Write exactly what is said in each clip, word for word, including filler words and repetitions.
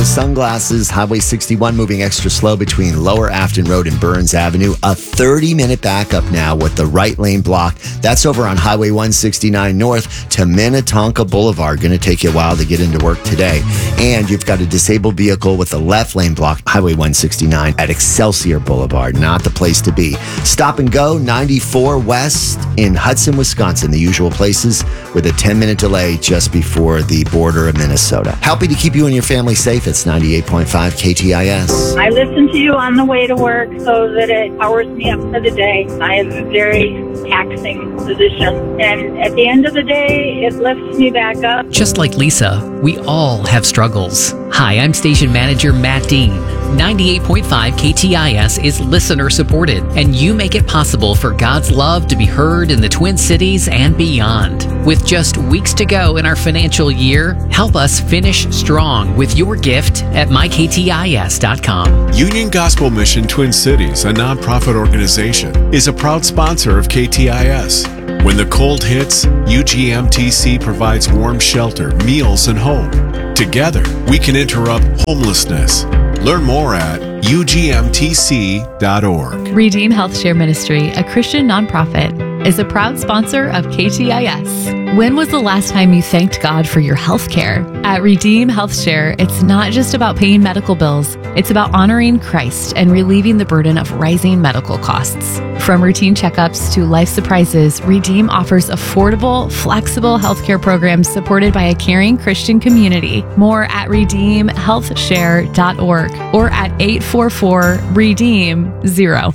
sunglasses. Highway sixty-one moving extra slow between Lower Afton Road and Burns Avenue. A thirty-minute backup now with the right lane blocked. That's over on Highway one sixty-nine North to Minnetonka Boulevard. Going to take you a while to get into work today. And you've got a disabled vehicle with the left lane blocked, Highway one sixty-nine at Excelsior Boulevard. Not the place to be. Stop and go, ninety-four West in Hudson, Wisconsin. The usual places with a ten-minute delay just before the border of Minnesota. Helping to keep you and your family safe. It's ninety-eight point five K T I S. I listen to you on the way to work so that it powers me up for the day. I have a very taxing position, and at the end of the day, it lifts me back up. Just like Lisa, we all have struggles. Hi, I'm station manager Matt Dean. ninety-eight point five K T I S is listener supported, and you make it possible for God's love to be heard in the Twin Cities and beyond. With just weeks to go in our financial year, help us finish strong with your gift at my k t i s dot com. Union Gospel Mission Twin Cities, a nonprofit organization, is a proud sponsor of K T I S. When the cold hits, U G M T C provides warm shelter, meals, and hope. Together, we can interrupt homelessness. Learn more at u g m t c dot org. Redeem Health Share Ministry, a Christian nonprofit, is a proud sponsor of K T I S. When was the last time you thanked God for your health care? At Redeem Health Share, it's not just about paying medical bills. It's about honoring Christ and relieving the burden of rising medical costs. From routine checkups to life surprises, Redeem offers affordable, flexible healthcare programs supported by a caring Christian community. More at redeem health share dot org or at eight four four redeem zero.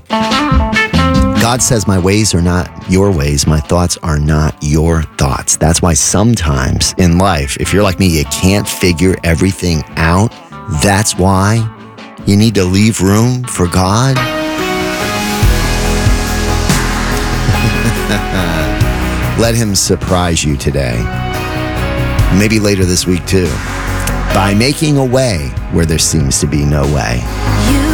God says my ways are not your ways. My thoughts are not your thoughts. That's why sometimes in life, if you're like me, you can't figure everything out. That's why you need to leave room for God. Let him surprise you today. Maybe later this week too. By making a way where there seems to be no way. You